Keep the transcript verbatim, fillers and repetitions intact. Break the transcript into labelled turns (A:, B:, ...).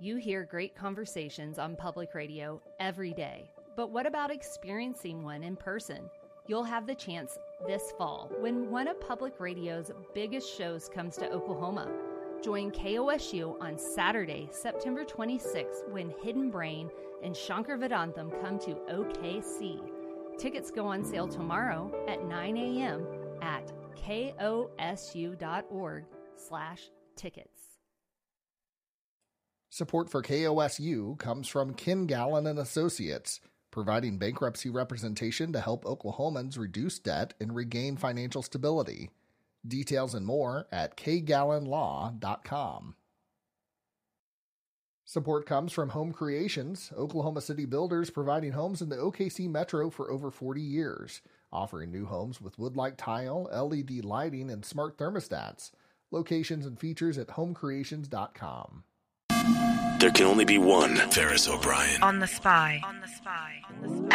A: You hear great conversations on public radio every day, but what about experiencing one in person? You'll have the chance this fall when one of public radio's biggest shows comes to Oklahoma. Join K O S U on Saturday, September twenty-sixth, when Hidden Brain and Shankar Vedantam come to O K C. Tickets go on sale tomorrow at nine a.m. at kosu.org slash tickets.
B: Support for K O S U comes from Ken Gallen and Associates, providing bankruptcy representation to help Oklahomans reduce debt and regain financial stability. Details and more at k gallen law dot com. Support comes from Home Creations, Oklahoma City builders providing homes in the O K C Metro for over forty years, offering new homes with wood-like tile, L E D lighting, and smart thermostats. Locations and features at home creations dot com.
C: There can only be one Ferris O'Brien.
D: On the Spy. On the Spy. On the Spy.